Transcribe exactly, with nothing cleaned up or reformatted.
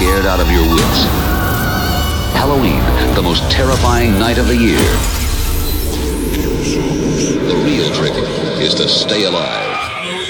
scared out of your wits. Halloween, the most terrifying night of the year. The real trick is to stay alive.